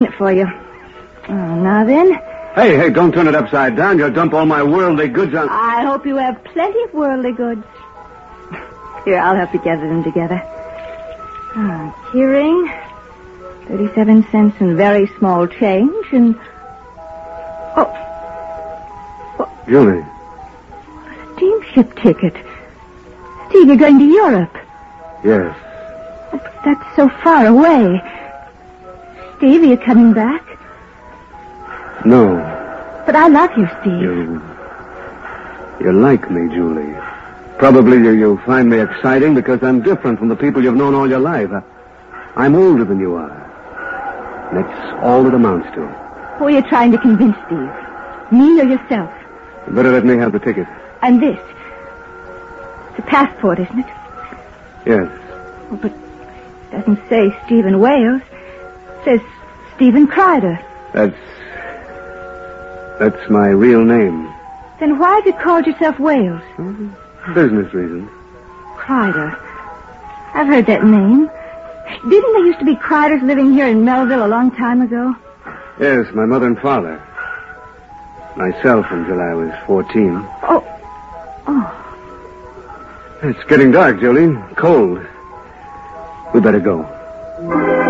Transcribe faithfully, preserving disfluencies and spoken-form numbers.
it for you. Oh, now then. Hey, hey, don't turn it upside down. You'll dump all my worldly goods on... I hope you have plenty of worldly goods. Here, I'll help you gather them together. Ah, keyring, thirty-seven cents in very small change, and... Oh. oh. Julie. A steamship ticket. Steve, you're going to Europe. Yes. Oh, but that's so far away. Steve, are you coming back? No. But I love you, Steve. You... You like me, Julie. Probably you, you'll find me exciting because I'm different from the people you've known all your life. I, I'm older than you are. That's all it amounts to. Who are you trying to convince, Steve? Me or yourself? You better let me have the ticket. And this? It's a passport, isn't it? Yes. Oh, but it doesn't say Stephen Wales. It says Stephen Kreider. That's... That's my real name. Then why have you called yourself Wales? Mm-hmm. Business reasons. Kreider. I've heard that name. Didn't there used to be Kreiders living here in Melville a long time ago? Yes, my mother and father. Myself until I was fourteen. Oh. Oh. It's getting dark, Julie. Cold. We better go.